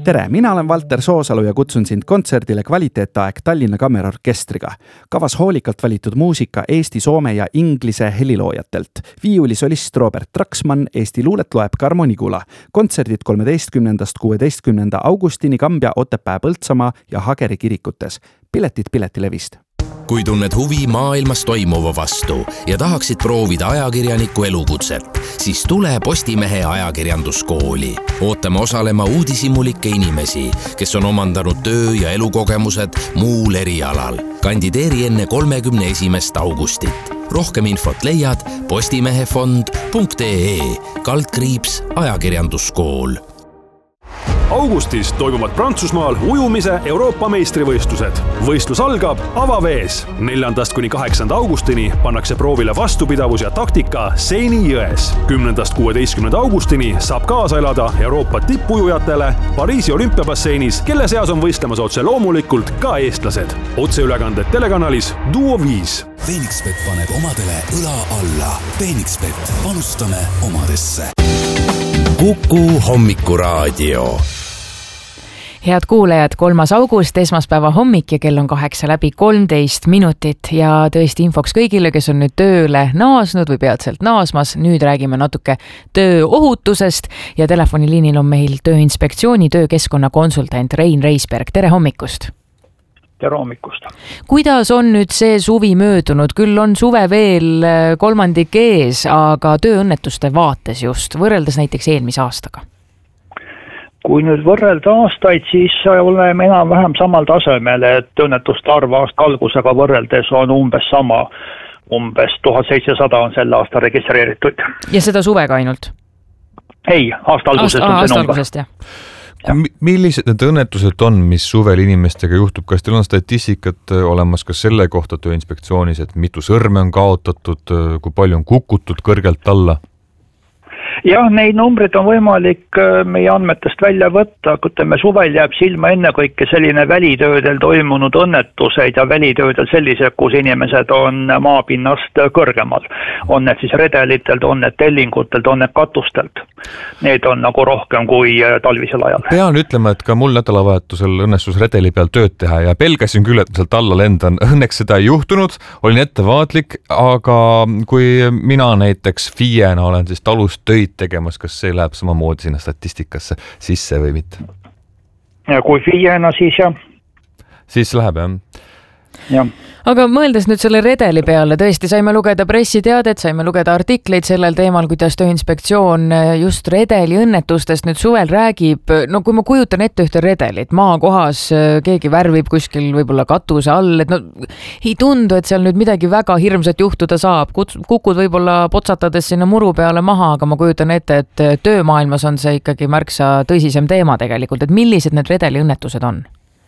Tere, mina olen Valter Soosalu ja kutsun sind kontserdile Kvaliteetaeg Tallinna Kammerorkestriga. Kavas hoolikalt valitud muusika Eesti, soome ja inglise heliloojatelt. Viiulisolist Robert Traksmann, Eesti luulet loeb Karmo Nigula. Kontserdid 13.–16. augustini Kambja, Otepää, Põltsamaa ja Hageri kirikutes. Piletid Piletilevist. Kui tunned huvi maailmas toimuva vastu ja tahaksid proovida ajakirjaniku elukutset, siis tule Postimehe ajakirjanduskooli. Ootame osalema uudishimulikke inimesi, kes on omandanud töö- ja elukogemused muul erialal. Kandideeri enne 31. augustit. Rohkem infot leiad postimehefond.ee/ajakirjanduskool. Augustis toimuvad Prantsusmaal ujumise Euroopa meistrivõistlused. Võistlus algab avavees. 4.–8. augustini pannakse proovile vastupidavus ja taktika Seini jões. 10.–16. augustini saab kaasa elada Euroopa tippujujatele Pariisi olümpiabasseinis, kelle seas on võistlemas otse loomulikult ka eestlased. Otseülekanded telekanalis Duo 5. Phoenixbet paneb omadele õla alla. Phoenixbet, panustame omadesse. Kuku hommikuraadio. Head kuulejad, 3. august, esmaspäeva hommik ja kell on 8:13 ja tõesti infoks kõigile, kes on nüüd tööle naasnud või peatselt naasmas. Nüüd räägime natuke tööohutusest ja telefoniliinil on meil Tööinspektsiooni töökeskkonna konsultant Rein Reisberg. Tere hommikust! Tere hommikust! Kuidas on nüüd see suvi möödunud? Küll on suve veel kolmandik ees, aga tööõnnetuste vaates just, võrreldes näiteks eelmise aastaga? Kui nüüd võrrelda aastaid, siis oleme enam-vähem samal tasemel, et õnnetuste arv aasta algusega võrreldes on umbes sama. Umbes 1700 on selle aasta registreeritud. Ja seda suvega ainult? Ei, aasta algusest on see number. Millised need õnnetused on, mis suvel inimestega juhtub? Kas teil on statistikat olemas ka selle kohta Tööinspektsioonis, et mitu sõrme on kaotatud, kui palju on kukutud kõrgelt alla? Jah, neid numbrid on võimalik meie andmetest välja võtta, kui suvel jääb silma ennekõike selline välitöödel toimunud õnnetuseid ja välitöödel sellised, kus inimesed on maapinnast kõrgemal. On need siis redelitelt, on need tellingutelt, on need katustelt. Need on nagu rohkem kui talvisel ajal. Pean ütlema, et ka mul nädalavahetusel õnnestus redeli peal tööd teha ja pelgasin küll, et sealt alla lendan. Õnneks seda ei juhtunud, olin ettevaatlik, aga kui mina näiteks FIE-na olen siis talust töid tegemas, kas see läheb samamoodi sinna statistikasse sisse või mitte? Ja kui FIE-na siis jah. Siis läheb jah. Aga mõeldes nüüd selle redeli peale, tõesti saime lugeda pressiteadet, saime lugeda artikleid sellel teemal, kuidas Tööinspektsioon just redeli õnnetustest nüüd suvel räägib. No kui ma kujutan ette ühte redelit, maakohas keegi värvib kuskil võib-olla katuse all, et no ei tundu, et seal nüüd midagi väga hirmsat juhtuda saab. Kukud võib-olla potsatades sinna muru peale maha, aga ma kujutan ette, et töömaailmas on see ikkagi märksa tõsisem teema tegelikult, et millised need redeli õnnetused on?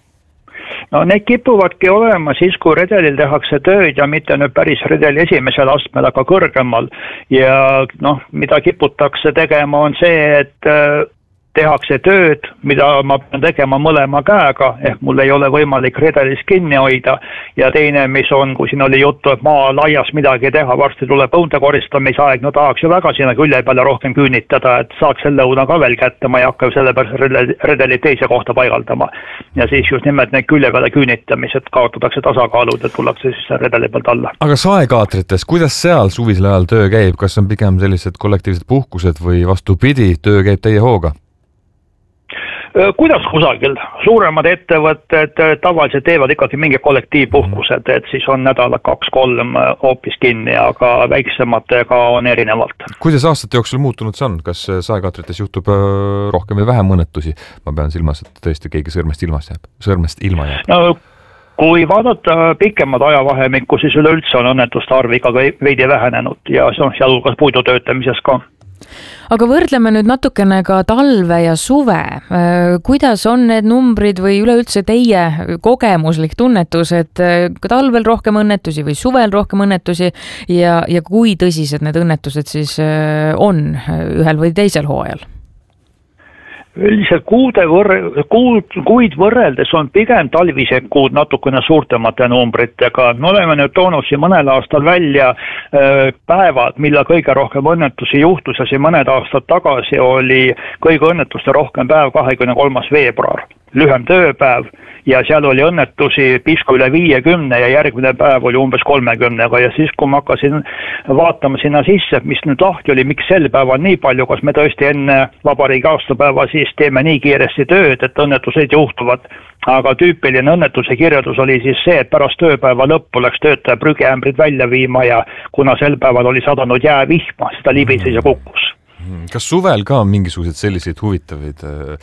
No need kipuvadki olema siis, kui redelil tehakse tööd ja mitte nüüd päris redeli esimesel astmel, aga kõrgemal. Ja mida kiputakse tegema on see, et tehakse tööd, mida ma pean tegema mõlema käega, ehk mul ei ole võimalik redelis kinni hoida. Ja teine, mis on, kui siin oli juttu, et maa laias midagi teha, varsti tuleb õunte koristamise aeg, no tahaks ju väga sinna külje peale rohkem küünitada, et saaks selle õuna ka veel kätte, ma ei hakka selle redeli teise kohta paigaldama. Ja siis just nimelt need külje peale küünitamised kaotatakse tasakaalud ja tullakse siis redeli pealt alla. Aga saekaatrites, kuidas seal suvisel ajal töö käib? Kas on pigem sellised kollektiivsed puhkused või vastupidi, töö käib teie hooga? Kuidas kusagil? Suuremad ettevõtted tavaliselt teevad ikkagi mingi kollektiivpuhkused, et siis on nädala 2-3 hoopis kinni, aga väiksematega on erinevalt. Kuidas aastate jooksul muutunud see on? Kas saekaatrites juhtub rohkem või vähem õnnetusi? Ma pean silmas, et tõesti keegi sõrmest ilma jääb. No, kui vaadata pikemad ajavahemikku, siis üleüldse on õnnetuste arv ikkagi veidi vähenenud ja see on sealhulgas puidu töötamises ka. Aga võrdleme nüüd natukene ka talve ja suve. Kuidas on need numbrid või üleüldse teie kogemuslik tunnetus, et talvel rohkem õnnetusi või suvel rohkem õnnetusi ja kui tõsised need õnnetused siis on ühel või teisel hooajal? Üldiselt kuid võrreldes on pigem talvised kuud natukene suurtemate numbritega. Me oleme nüüd toonud siin mõnel aastal välja päevad, mille kõige rohkem õnnetusi juhtus ja siin mõned aastad tagasi oli kõige õnnetuste rohkem päev 23. veebruar. Lühem tööpäev ja seal oli õnnetusi pisku üle 50 ja järgmine päev oli umbes 30-ga ja siis, kui ma hakkasin vaatama sinna sisse, mis nüüd lahti oli, miks sel päeval nii palju, kas me tõesti enne vabariigi aastapäeva siis teeme nii kiiresti tööd, et õnnetused juhtuvad, aga tüüpiline õnnetuse kirjeldus oli siis see, et pärast tööpäeva lõppu läks töötaja prügiämbrid välja viima ja kuna sel päeval oli sadanud jäävihma, seda libises ja kukkus. Kas suvel ka on mingisuguseid selliseid huvitavaid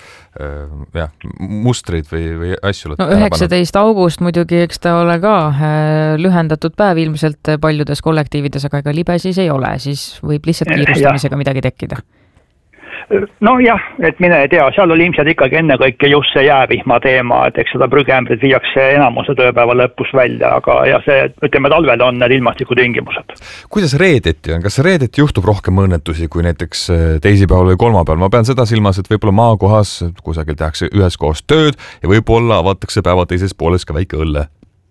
mustreid või asju? No 19. august muidugi, eks ta ole ka lühendatud päev ilmselt paljudes kollektiivides, aga ega libe siis ei ole, siis võib lihtsalt kiirustamisega midagi tekkida. No jah, et mine ei tea, seal oli ilmselt ikkagi enne kõike just see jäävihma teema, et eks seda prügiämbrid viiakse enamuse tööpäeva lõpus välja, aga ja see, ütleme, talvel on need ilmastikutingimused. Kuidas reedeti on? Kas reedeti juhtub rohkem õnnetusi kui näiteks teisipäeval või kolmapäeval? Ma pean seda silmas, et võib-olla maakohas kusagil tehakse üheskoos tööd ja võib-olla avatakse päeva teises pooles ka väike õlle.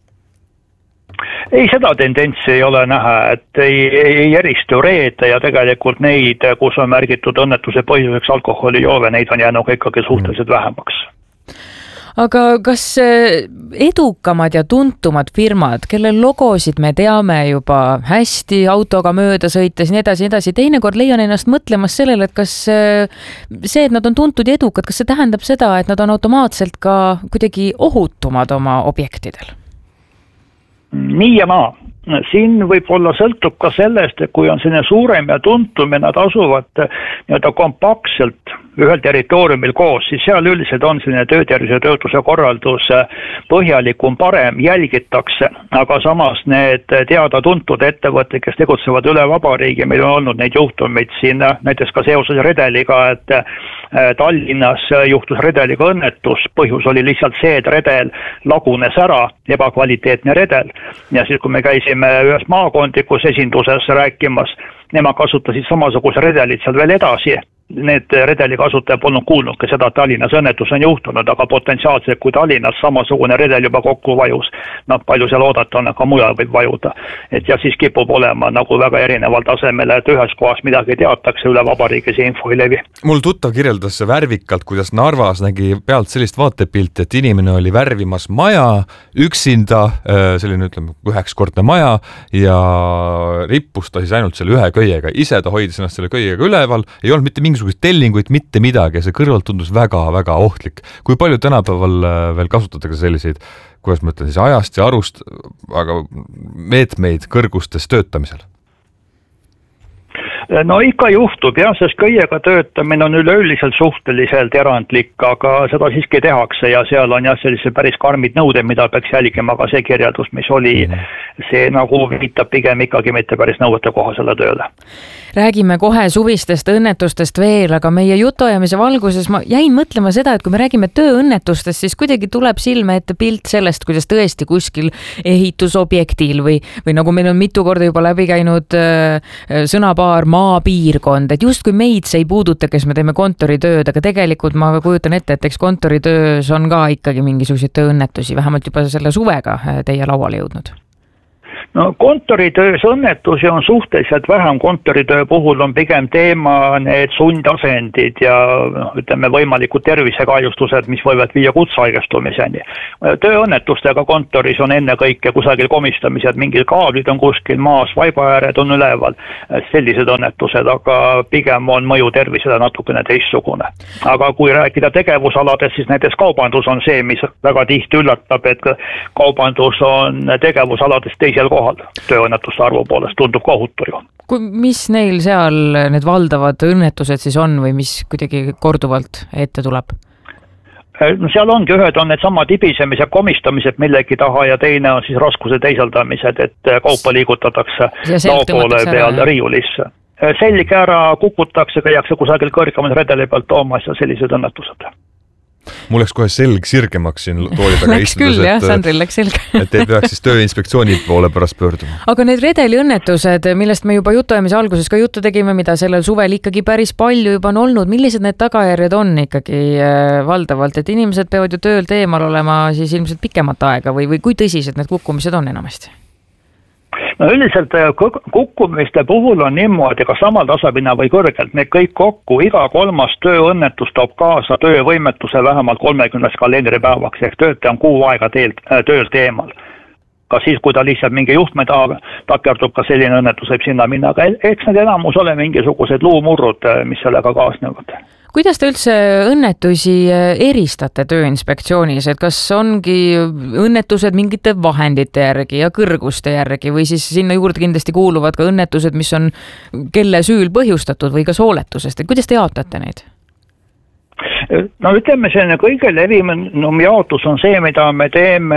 Ei, seda tendentsi ei ole näha, et ei eristu reede ja tegelikult neid, kus on märgitud õnnetuse põhjuseks alkoholijoove, neid on jäänud ikkagi suhteliselt vähemaks. Aga kas edukamad ja tuntumad firmad, kelle logosid me teame juba hästi autoga mööda sõites, nii edasi, teinekord leian ennast mõtlemas sellele, et kas see, et nad on tuntud ja edukad, kas see tähendab seda, et nad on automaatselt ka kuidagi ohutumad oma objektidel? Nii ja naa. Siin võib-olla sõltub ka sellest, et kui on selline suurem ja tuntum ja nad asuvad nii-öelda kompaktselt ühel territooriumil koos, siis seal üldiselt on selline töötervise töötuse korraldus põhjalikum, parem, jälgitakse, aga samas need teada-tuntud ettevõtted, kes tegutsevad üle vabariigi, meil on olnud neid juhtumeid siin näiteks ka seoses redeliga, et Tallinnas juhtus redeliga õnnetus, põhjus oli lihtsalt see, et redel lagunes ära, ebakvaliteetne redel ja siis, kui me käisime ühes maakondlikus esinduses rääkimas, nemad kasutasid samasuguse redelit seal veel edasi. Need redeli kasutajad polnud kuulnud ka seda, et Tallinnas õnnetus on juhtunud, aga potentsiaalselt, kui Tallinnas samasugune redel juba kokku vajus, palju seal oodata on, aga mujal võib vajuda. Et ja siis kipub olema nagu väga erineval tasemel, et ühes kohas midagi teatakse, üle vabariigi see info ei levi. Mul tuttav kirjeldas värvikalt, kuidas Narvas nägi pealt sellist vaatepilti, et inimene oli värvimas maja, üksinda, selline ütleme ühekskordne maja ja rippus ta siis ainult selle ühe köiega. Ise ta hoidis ennast selle köiega üleval, ei olnud mitte mingisugust tellinguid, mitte midagi ja see kõrvalt tundus väga-väga ohtlik. Kui palju tänapäeval veel kasutatakse selliseid, kuidas ma ütlen siis ajast ja arust, aga meetmeid kõrgustes töötamisel? No ikka juhtub jah, sest köiega töötamine on üleüldiselt suhteliselt erandlik, aga seda siiski tehakse ja seal on jah sellise päris karmid nõuded, mida peaks jälgima, aga see kirjeldus, mis oli, see nagu viitab pigem ikkagi mitte päris nõuete kohasele tööle. Räägime kohe suvistest õnnetustest veel, aga meie jutuajamise valguses ma jäin mõtlema seda, et kui me räägime tööõnnetustest, siis kuidagi tuleb silme ette pilt sellest, kuidas tõesti kuskil ehitusobjektil või nagu meil on mitu korda juba läbi käinud sõnapaar maapiirkond, et justkui meid see ei puuduta, kes me teeme kontoritööd, aga tegelikult ma kujutan ette, et eks kontoritöös on ka ikkagi mingisuguseid tööõnnetusi, vähemalt juba selle suvega teie lauale jõudnud. No kontoritöös õnnetusi on suhteliselt vähem, kontoritöö puhul on pigem teema need sundasendid ja ütleme võimalikud tervisekahjustused, mis võivad viia kutsehaigestumiseni. Tööõnnetustega kontoris on enne kõike kusagil komistamised, mingid kaablid on kuskil maas, vaibaääred on üleval, sellised õnnetused, aga pigem on mõju tervisele natukene teistsugune. Aga kui rääkida tegevusaladest, siis näiteks kaubandus on see, mis väga tihti üllatab, et kaubandus on tegevusaladest teisel kohal tööõnnetuste arvu poolest, tundub ka ohutu ju. Mis neil seal need valdavad õnnetused siis on või mis kuidagi korduvalt ette tuleb? No seal ongi, ühed on need sama tibisemised, komistamised millegi taha ja teine on siis raskuse teisaldamised, et kaupa liigutatakse laopoole peal riiulisse. Selge ära kukutakse, käiakse kusagil kõrgemal redeli pealt toomas ja sellised õnnetused. Mul läks kohe selg sirgemaks siin tooli taga läks küll, jah, Sandril läks selg. Et ei peaks siis Tööinspektsiooni poole pärast pöörduma. Aga need redeliõnnetused, millest me juba jutuajamise alguses ka juttu tegime, mida sellel suvel ikkagi päris palju juba on olnud, millised need tagajärjed on ikkagi valdavalt, et inimesed peavad ju töölt eemal olema siis ilmselt pikemat aega või kui tõsised need kukkumised on enamasti? No üldiselt kukkumiste puhul on niimoodi, ka samal tasapinna või kõrgelt, need kõik kokku, iga 3. tööõnnetus toob kaasa töövõimetuse vähemalt 30 kalendripäevaks, ehk töötaja on kuu aega töölt eemal. Ka siis, kui ta lihtsalt mingi juhtme taha takerdub, ka selline õnnetus võib sinna minna, aga eks need enamus ole mingisugused luumurrud, mis sellega kaasnevad. Kuidas te üldse õnnetusi eristate Tööinspektsioonis, et kas ongi õnnetused mingite vahendite järgi ja kõrguste järgi või siis sinna juurde kindlasti kuuluvad ka õnnetused, mis on kelle süül põhjustatud või ka sooletusest, et kuidas te jaotate neid? No ütleme, selline kõige levinum jaotus on see, mida me teeme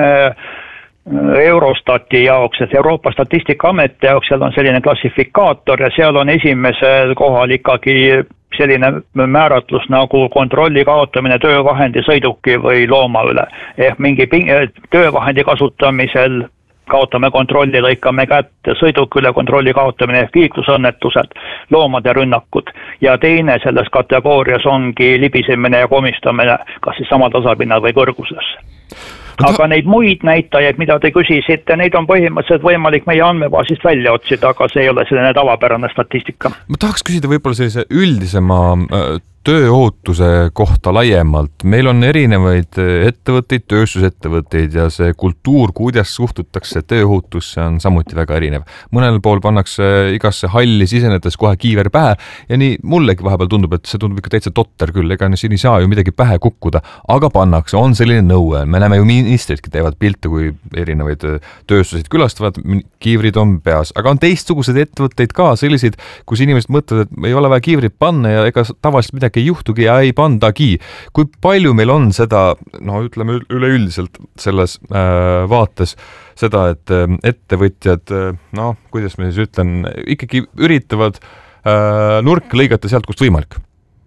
Eurostati jaoks, et Euroopa Statistikaameti jaoks, seal on selline klassifikaator ja seal on esimesel kohal ikkagi selline määratlus nagu kontrolli kaotamine töövahendi, sõiduki või looma üle. Ehk mingi töövahendi kasutamisel kaotame kontrolli, lõikame kätte, sõiduki üle kontrolli kaotamine ehk liiklusõnnetused, loomade rünnakud ja teine selles kategoorias ongi libisemine ja komistamine, kas siis samal tasapinnal või kõrguses. Aga neid muid näitajaid, mida te küsisite, neid on põhimõtteliselt võimalik meie andmebaasist välja otsida, aga see ei ole selline tavapärane statistika. Ma tahaks küsida võib-olla sellise üldisema tööohutuse kohta laiemalt. Meil on erinevaid ettevõtteid, tööstusettevõtteid ja see kultuur, kuidas suhtutakse tööohutusse, on samuti väga erinev. Mõnel pool pannakse igasse halli sisenedes kohe kiiver pähe ja nii mullegi vahepeal tundub, et see tundub ikka täitsa totter küll, ega siin ei saa ju midagi pähe kukkuda, aga pannakse, on selline nõue. Me näeme ju ministritki teevad pilte, kui erinevaid tööstuseid külastavad, kiivrid on peas, aga on teistsuguseid ettevõtteid ka selliseid, kus inimesed mõtlevad, et ei ole vaja kiivrit panna ja ega tavaliselt midagi ei juhtugi ja ei pandagi. Kui palju meil on seda, ütleme üleüldiselt selles vaates seda, et ettevõtjad, kuidas ma siis ütlen, ikkagi üritavad nurk lõigata sealt, kust võimalik?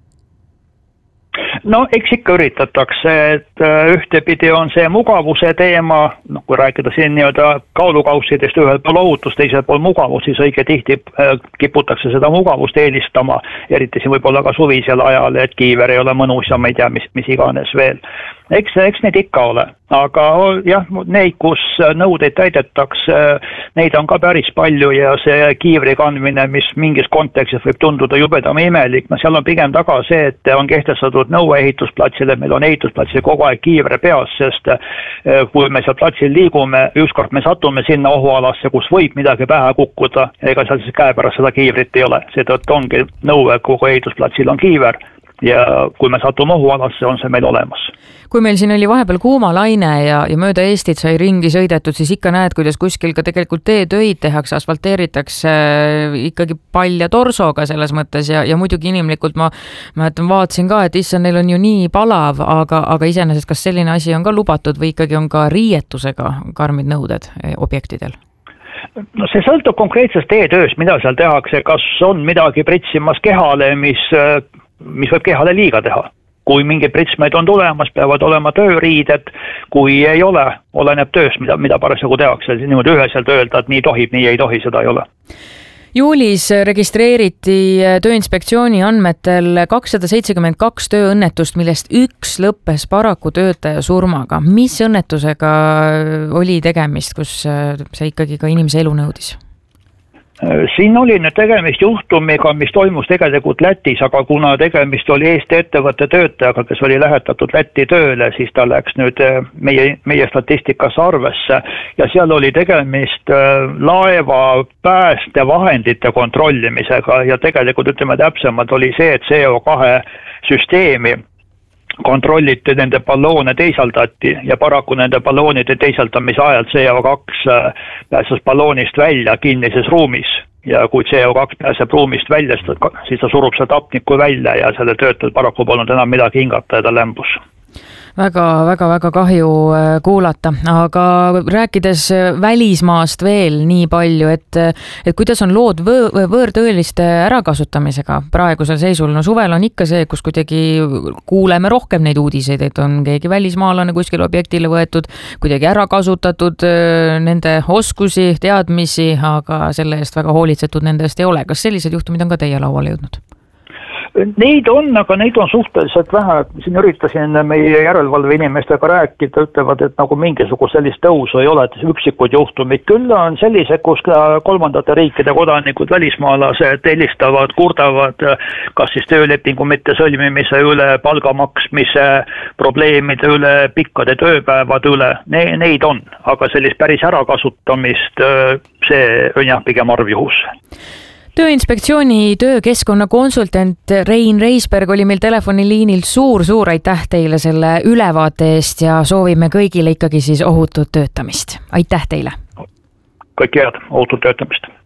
No eks ikka üritatakse, et ühtepidi on see mugavuse teema, kui rääkida siin nii-öelda kaalukaussidest ühel pool ohutus, teisel pool mugavus, siis õige tihti kiputakse seda mugavust eelistama, eriti siin võib-olla ka suvisel ajal, et kiiver ei ole mõnus ja ma ei tea, mis iganes veel. Eks neid ikka ole, aga jah, neid, kus nõudeid täidetakse, neid on ka päris palju ja see kiivri kandmine, mis mingis kontekstis võib tunduda jubedama imelik, seal on pigem taga see, et on kehtestatud nõue ehitusplatsile, meil on ehitusplatsile kogu aeg kiivre peas, sest kui me seal platsil liigume, ükskord me satume sinna ohualasse, kus võib midagi pähe kukkuda, ega seal siis käepärast seda kiivrit ei ole, seetõttu ongi nõue, kogu ehitusplatsil on kiiver ja kui me satume ohualasse, on see meil olemas. Kui meil siin oli vahepeal kuumalaine ja mööda Eestit sai ringi sõidetud, siis ikka näed, kuidas kuskil ka tegelikult teetöid tehakse, asfalteeritakse ikkagi pall ja torsoga selles mõttes ja muidugi inimlikult ma vaatasin ka, et issand, neil on ju nii palav, aga iseenesest kas selline asi on ka lubatud või ikkagi on ka riietusega karmid nõuded objektidel? No see sõltub konkreetsest teetööst, mida seal tehakse, kas on midagi pritsimas kehale, mis võib kehale liiga teha. Kui mingid pritsmeid on tulemas, peavad olema tööriided, kui ei ole, oleneb tööst, mida parasjagu tehakse. Niimoodi üheselt öelda, et nii tohib, nii ei tohi, seda ei ole. Juulis registreeriti Tööinspektsiooni andmetel 272 tööõnnetust, millest üks lõppes paraku töötaja surmaga. Mis õnnetusega oli tegemist, kus see ikkagi ka inimese elu nõudis? Siin oli nüüd tegemist juhtumiga, mis toimus tegelikult Lätis, aga kuna tegemist oli Eesti ettevõtte töötajaga, kes oli lähetatud Lätti tööle, siis ta läks nüüd meie statistikasse arvesse ja seal oli tegemist laeva päästevahendite kontrollimisega ja tegelikult ütleme täpsemalt oli see, et CO2 süsteemi kontrolliti, nende balloone teisaldati ja paraku nende balloonide teisaldamise ajal CO2 pääses balloonist välja kinnises ruumis ja kui CO2 pääseb ruumist välja, siis ta surub seda tapnikku välja ja selle töötajal paraku polnud enam midagi hingata ja ta lämbus. väga kahju kuulata, aga rääkides välismaast veel nii palju, et kuidas on lood võõrtööliste ärakasutamisega praegusel seisul? No suvel on ikka see, kus kuidagi kuuleme rohkem neid uudiseid, et on keegi välismaalane kuskil objektile võetud, kuidagi ära kasutatud nende oskusi, teadmisi, aga selle eest väga hoolitsetud nende eest ei ole. Kas sellised juhtumid on ka teie lauale jõudnud? Neid on, aga neid on suhteliselt vähe. Siin üritasin meie järelevalve inimestega rääkida, ütlevad, et nagu mingisugust sellist tõusu ei ole, et üksikud juhtumid. Küll on sellised, kus kolmandate riikide kodanikud, välismaalased helistavad, kurdavad, kas siis töölepingu mitte sõlmimise üle, palga maksmise probleemide üle, pikkade tööpäevade üle. Neid on, aga sellist päris ärakasutamist, see on jah pigem arv juhus. Tööinspektsiooni töökeskkonna konsultant Rein Reisberg oli meil telefoniliinil. Suur aitäh teile selle ülevaate eest ja soovime kõigile ikkagi siis ohutut töötamist. Aitäh teile! Kõik head, ohutut töötamist!